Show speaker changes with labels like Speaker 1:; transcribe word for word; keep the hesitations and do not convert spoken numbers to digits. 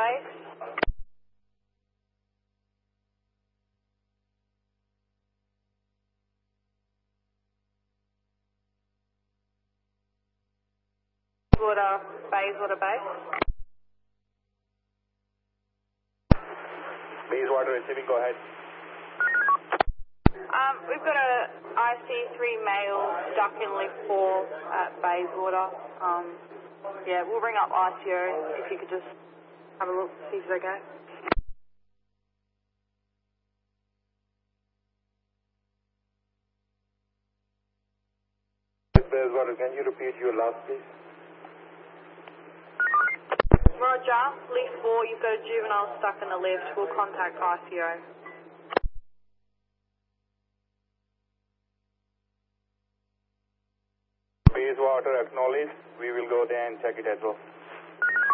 Speaker 1: base. Water, Bayswater base.
Speaker 2: Bayswater receiving, go ahead.
Speaker 1: Um, we've got a I C three male stuck in lift four at Bayswater. Um, yeah, we'll ring up I C O if you could just have a look, see if it's okay.
Speaker 2: Bayswater, can you repeat your last, please?
Speaker 1: Roger, lift four, you've got a juvenile stuck in the lift. We'll contact I C O.
Speaker 2: Bayswater, acknowledge. We will go there and check it as well.